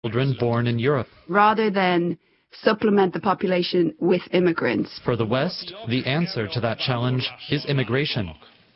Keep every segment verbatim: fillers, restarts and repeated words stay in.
children born in Europe. Rather than supplement the population with immigrants. For the West, the answer to that challenge is immigration.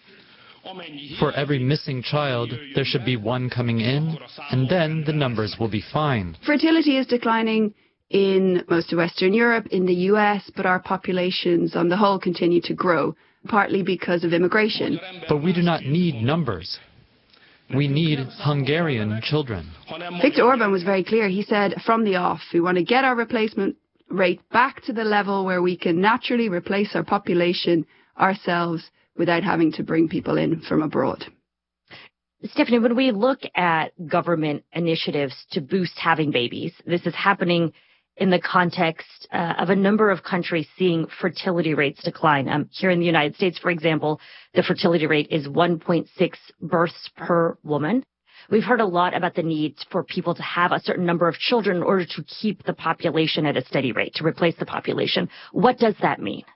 For every missing child, there should be one coming in, and then the numbers will be fine. Fertility is declining in most of Western Europe, in the U S, but our populations on the whole continue to grow, partly because of immigration. But we do not need numbers. We need Hungarian children. Viktor Orban was very clear. He said from the off, we want to get our replacement rate back to the level where we can naturally replace our population ourselves without having to bring people in from abroad. Stephanie, when we look at government initiatives to boost having babies, this is happening in the context uh, of a number of countries seeing fertility rates decline. Um, here in the United States, for example, the fertility rate is one point six births per woman. We've heard a lot about the need for people to have a certain number of children in order to keep the population at a steady rate, to replace the population. What does that mean?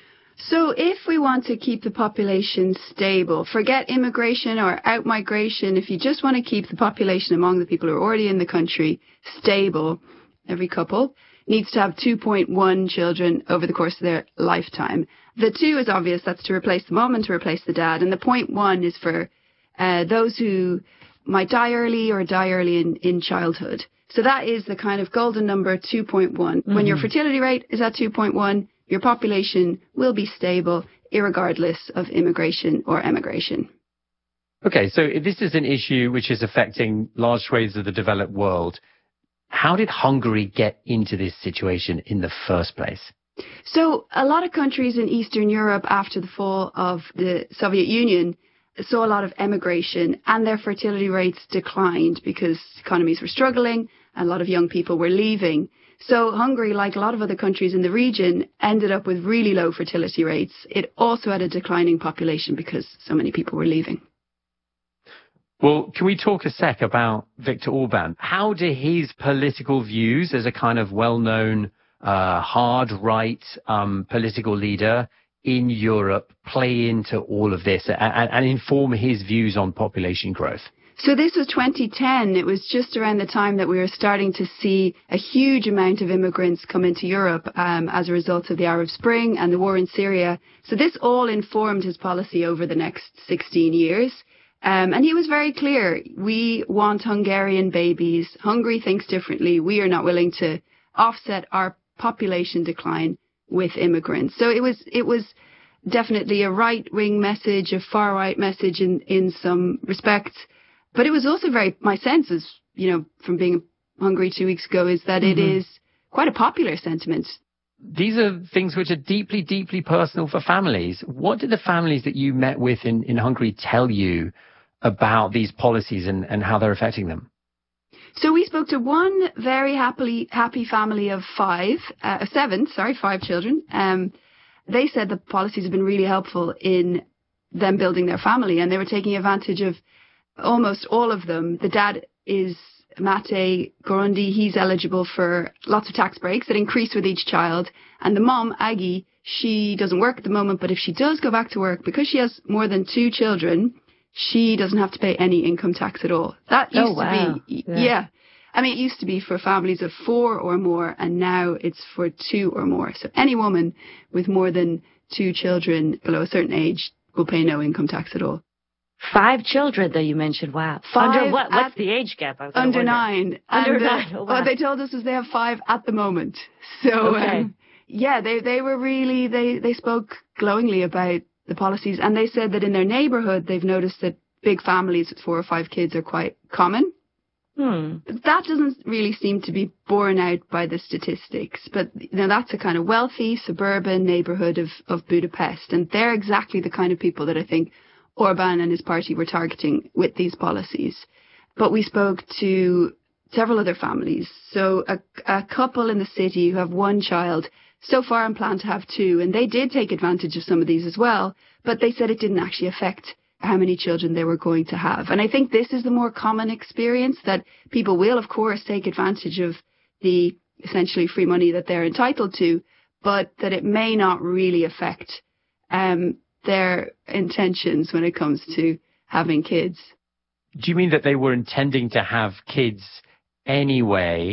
So if we want to keep the population stable, forget immigration or outmigration, if you just want to keep the population among the people who are already in the country stable, every couple needs to have two point one children over the course of their lifetime. The two is obvious. That's to replace the mom and to replace the dad. And the point one is for uh, those who might die early or die early in, in childhood. So that is the kind of golden number, two point one. Mm-hmm. When your fertility rate is at two point one, your population will be stable, irregardless of immigration or emigration. Okay, so this is an issue which is affecting large swathes of the developed world. How did Hungary get into this situation in the first place? So a lot of countries in Eastern Europe after the fall of the Soviet Union saw a lot of emigration and their fertility rates declined because economies were struggling and a lot of young people were leaving. So Hungary, like a lot of other countries in the region, ended up with really low fertility rates. It also had a declining population because so many people were leaving. Well, can we talk a sec about Viktor Orban? How do his political views as a kind of well-known uh, hard right um, political leader in Europe play into all of this and, and inform his views on population growth? So this was twenty ten. It was just around the time that we were starting to see a huge amount of immigrants come into Europe um, as a result of the Arab Spring and the war in Syria. So this all informed his policy over the next sixteen years. Um, and he was very clear. We want Hungarian babies. Hungary thinks differently. We are not willing to offset our population decline with immigrants. So it was it was definitely a right-wing message, a far-right message in, in some respects. But it was also very, my sense is, you know, from being in Hungary two weeks ago, is that mm-hmm. it is quite a popular sentiment. These are things which are deeply, deeply personal for families. What did the families that you met with in, in Hungary tell you about these policies and, and how they're affecting them? So we spoke to one very happily happy family of five, uh, seven, sorry, five children. Um, they said the policies have been really helpful in them building their family, and they were taking advantage of almost all of them. The dad is Mate Gorundi. He's eligible for lots of tax breaks that increase with each child. And the mom, Aggie, she doesn't work at the moment, but if she does go back to work, because she has more than two children, she doesn't have to pay any income tax at all. That used oh, wow. to be, yeah. yeah. I mean, it used to be for families of four or more, and now it's for two or more. So any woman with more than two children below a certain age will pay no income tax at all. Five children, though, you mentioned. Wow. Five under what? What's the age gap? I was under wonder. nine. Under and, uh, nine. Oh, wow. What they told us was they have five at the moment. So, okay. um, yeah, they, they were really, they, they spoke glowingly about the policies. And they said that in their neighborhood, they've noticed that big families with four or five kids are quite common. Hmm. But that doesn't really seem to be borne out by the statistics. But, you know, that's a kind of wealthy suburban neighborhood of, of Budapest. And they're exactly the kind of people that I think Orban and his party were targeting with these policies. But we spoke to several other families. So a, a couple in the city who have one child, so far and plan to have two. And they did take advantage of some of these as well. But they said it didn't actually affect how many children they were going to have. And I think this is the more common experience, that people will, of course, take advantage of the essentially free money that they're entitled to, but that it may not really affect um, their intentions when it comes to having kids. Do you mean that they were intending to have kids any way